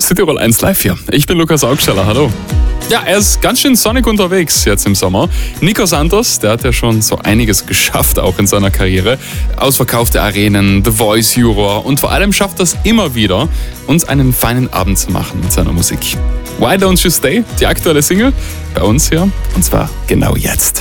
Südtirol 1 Live hier. Ich bin Lukas Augsteller, hallo. Ja, er ist ganz schön sonnig unterwegs jetzt im Sommer. Nico Santos, der hat ja schon so einiges geschafft, auch in seiner Karriere. Ausverkaufte Arenen, The Voice Juror und vor allem schafft das immer wieder, uns einen feinen Abend zu machen mit seiner Musik. Why Don't You Stay, die aktuelle Single, bei uns hier, und zwar genau jetzt.